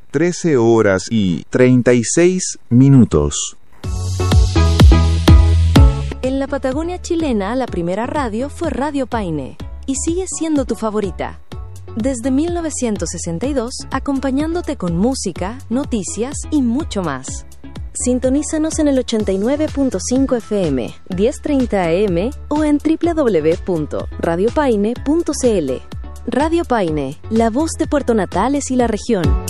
13 horas y 36 minutos. En la Patagonia chilena, la primera radio fue Radio Paine, y sigue siendo tu favorita. Desde 1962, acompañándote con música, noticias y mucho más. Sintonízanos en el 89.5 FM, 1030 AM o en www.radiopaine.cl. Radio Paine, la voz de Puerto Natales y la región.